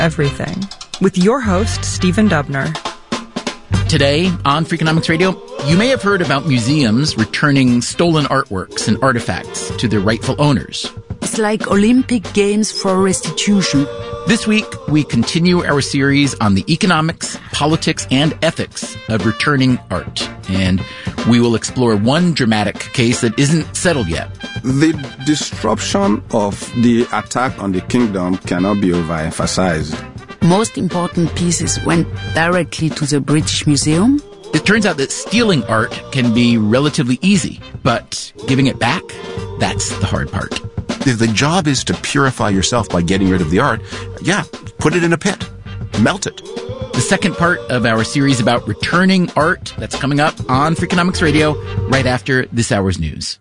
everything, with your host, Stephen Dubner. Today on Freakonomics Radio, you may have heard about museums returning stolen artworks and artifacts to their rightful owners. It's like Olympic Games for restitution. This week, we continue our series on the economics, politics, and ethics of returning art. And we will explore one dramatic case that isn't settled yet. The disruption of the attack on the kingdom cannot be overemphasized. Most important pieces went directly to the British Museum. It turns out that stealing art can be relatively easy, but giving it back, that's the hard part. If the job is to purify yourself by getting rid of the art, put it in a pit. Melt it. The second part of our series about returning art, that's coming up on Freakonomics Radio right after this hour's news.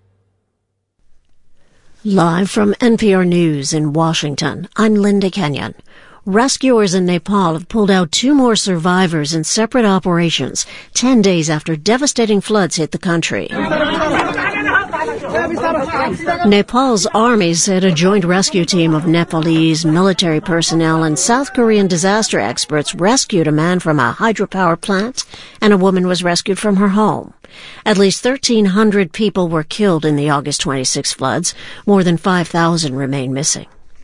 Live from NPR News in Washington, I'm Linda Kenyon. Rescuers in Nepal have pulled out 2 more survivors in separate operations 10 days after devastating floods hit the country. Nepal's army said a joint rescue team of Nepalese military personnel and South Korean disaster experts rescued a man from a hydropower plant, and a woman was rescued from her home. At least 1,300 people were killed in the August 26 floods. More than 5,000 remain missing.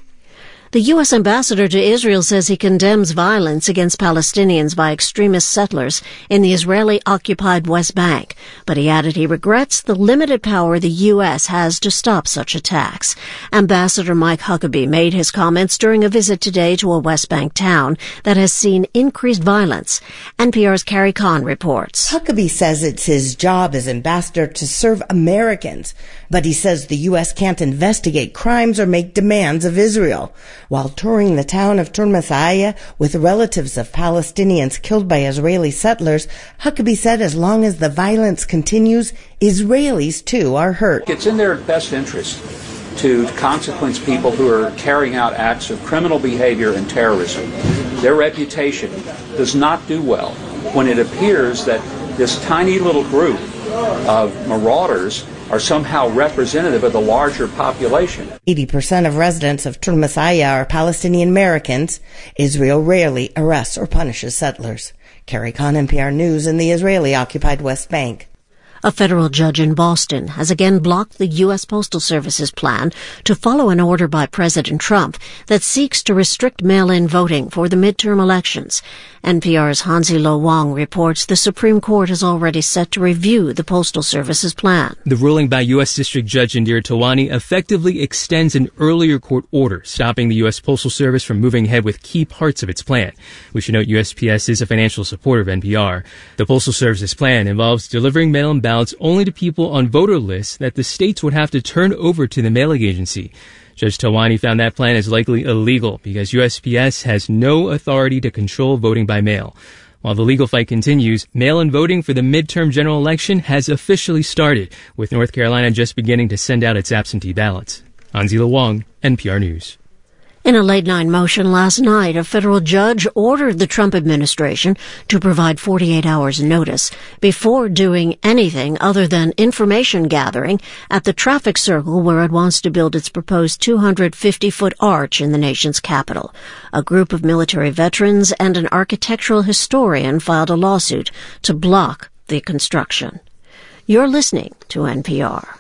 The U.S. ambassador to Israel says he condemns violence against Palestinians by extremist settlers in the Israeli-occupied West Bank, but he added he regrets the limited power the U.S. has to stop such attacks. Ambassador Mike Huckabee made his comments during a visit today to a West Bank town that has seen increased violence. NPR's Carrie Kahn reports. Huckabee says it's his job as ambassador to serve Americans, but he says the U.S. can't investigate crimes or make demands of Israel. While touring the town of Turmasaya with relatives of Palestinians killed by Israeli settlers, Huckabee said as long as the violence continues, Israelis too are hurt. It's in their best interest to consequence people who are carrying out acts of criminal behavior and terrorism. Their reputation does not do well when it appears that this tiny little group of marauders are somehow representative of the larger population. 80% of residents of Turmasaya are Palestinian Americans. Israel rarely arrests or punishes settlers. Carrie Kahn, NPR News in the Israeli-occupied West Bank. A federal judge in Boston has again blocked the U.S. Postal Service's plan to follow an order by President Trump that seeks to restrict mail-in voting for the midterm elections. NPR's Hansi Lo Wang reports the Supreme Court is already set to review the Postal Service's plan. The ruling by U.S. District Judge Indira Tawani effectively extends an earlier court order stopping the U.S. Postal Service from moving ahead with key parts of its plan. We should note USPS is a financial supporter of NPR. The Postal Service's plan involves delivering mail-in ballots only to people on voter lists that the states would have to turn over to the mailing agency. Judge Tawani found that plan is likely illegal because USPS has no authority to control voting by mail. While the legal fight continues, mail-in voting for the midterm general election has officially started, with North Carolina just beginning to send out its absentee ballots. Hansi Lo Wang, NPR News. In a late-night motion last night, a federal judge ordered the Trump administration to provide 48 hours notice before doing anything other than information gathering at the traffic circle where it wants to build its proposed 250-foot arch in the nation's capital. A group of military veterans and an architectural historian filed a lawsuit to block the construction. You're listening to NPR.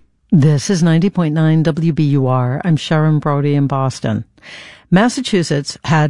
This is 90.9 WBUR. I'm Sharon Brody in Boston. Massachusetts had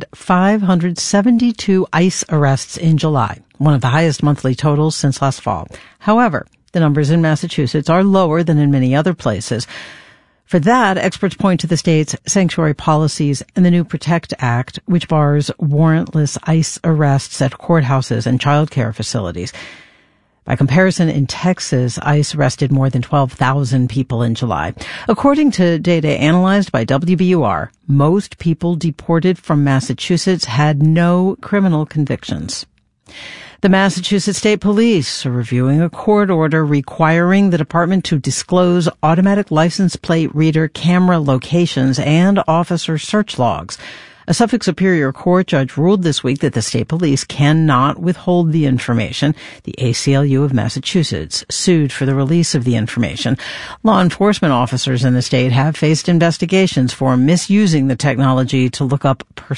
572 ICE arrests in July, one of the highest monthly totals since last fall. However, the numbers in Massachusetts are lower than in many other places. For that, experts point to the state's sanctuary policies and the new PROTECT Act, which bars warrantless ICE arrests at courthouses and child care facilities. By comparison, in Texas, ICE arrested more than 12,000 people in July. According to data analyzed by WBUR, most people deported from Massachusetts had no criminal convictions. The Massachusetts State Police are reviewing a court order requiring the department to disclose automatic license plate reader camera locations and officer search logs. A Suffolk Superior Court judge ruled this week that the state police cannot withhold the information. The ACLU of Massachusetts sued for the release of the information. Law enforcement officers in the state have faced investigations for misusing the technology to look up